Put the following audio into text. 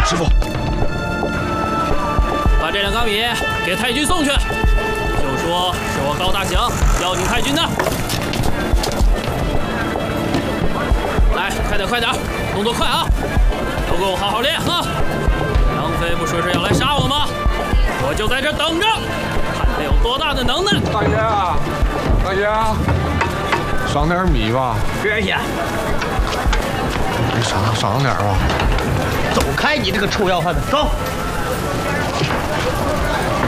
师傅， 把这2缸米给太君送去，就说是我高大祥邀请太君的。来，快点，动作快啊！都给我好好练啊！杨飞不说是要来杀我吗？我就在这等着，看他有多大的能耐。 大爷啊，大爷啊，赏点米吧。 别去， 你赏点吧。 走开，你这个臭要饭的，走。